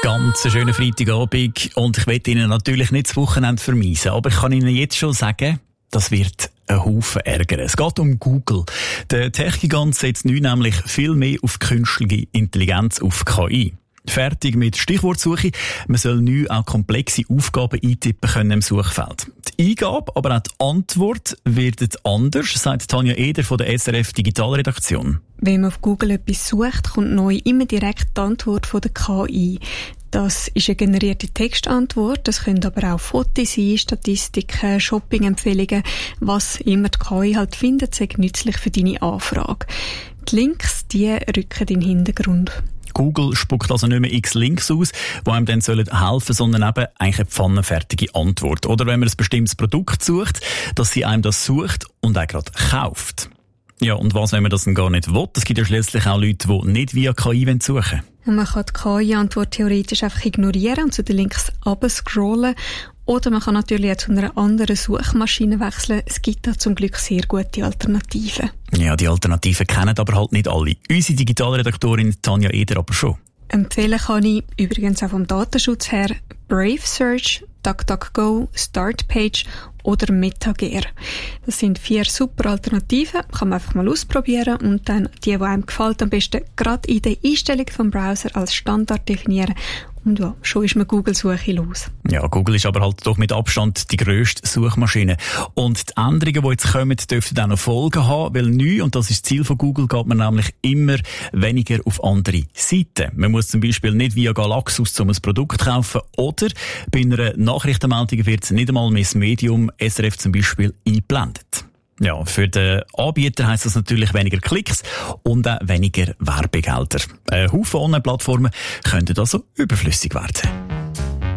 Ganz schönen Freitagabend und ich will Ihnen natürlich nicht das Wochenende vermiesen, aber ich kann Ihnen jetzt schon sagen, das wird einen Haufen ärgern. Es geht um Google. Der Tech-Gigant setzt nun nämlich viel mehr auf künstliche Intelligenz, auf KI. Fertig mit Stichwortsuche. Man soll nun auch komplexe Aufgaben eintippen können im Suchfeld. Die Eingabe, aber auch die Antwort werden anders, sagt Tanja Eder von der SRF Digitalredaktion. Wenn man auf Google etwas sucht, kommt neu immer direkt die Antwort von der KI. Das ist eine generierte Textantwort, das können aber auch Fotos sein, Statistiken, Shopping-Empfehlungen, was immer die KI halt findet, sei nützlich für deine Anfrage. Die Links, die rücken in den Hintergrund. Google spuckt also nicht mehr x Links aus, die einem dann helfen sollen, sondern eben eigentlich eine pfannenfertige Antwort. Oder wenn man ein bestimmtes Produkt sucht, dass sie einem das sucht und auch gerade kauft. Ja, und was, wenn man das dann gar nicht will? Es gibt ja schliesslich auch Leute, die nicht via KI suchen wollen. Man kann die KI-Antwort theoretisch einfach ignorieren und zu den Links runterscrollen. Oder man kann natürlich auch zu einer anderen Suchmaschine wechseln. Es gibt da zum Glück sehr gute Alternativen. Ja, die Alternativen kennen aber halt nicht alle. Unsere Digitalredaktorin Tanja Eder aber schon. Empfehlen kann ich übrigens auch vom Datenschutz her Brave Search, DuckDuckGo, Startpage oder MetaGear. Das sind 4 super Alternativen, kann man einfach mal ausprobieren und dann die einem gefällt, am besten gerade in der Einstellung vom Browser als Standard definieren. Und ja, schon ist man Google-Suche los. Ja, Google ist aber halt doch mit Abstand die grösste Suchmaschine. Und die Änderungen, die jetzt kommen, dürften auch noch Folgen haben, weil neu, und das ist das Ziel von Google, geht man nämlich immer weniger auf andere Seiten. Man muss zum Beispiel nicht via Galaxus um ein Produkt kaufen oder bei einer Nachrichtenmeldung wird nicht einmal mehr das Medium SRF zum Beispiel eingeblendet. Ja, für den Anbieter heisst das natürlich weniger Klicks und auch weniger Werbegelder. Ein Haufen Online-Plattformen könnten also überflüssig werden.